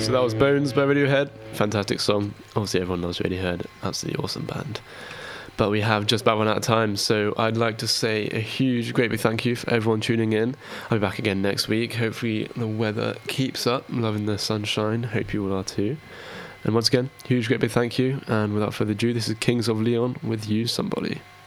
So that was Bones by Radiohead. Fantastic song. Obviously everyone loves Radiohead. Absolutely awesome band. But we have just about run out of time, so I'd like to say a huge, great big thank you for everyone tuning in. I'll be back again next week. Hopefully the weather keeps up. I'm loving the sunshine. Hope you all are too. And once again, huge, great big thank you. And without further ado, this is Kings of Leon with You Somebody.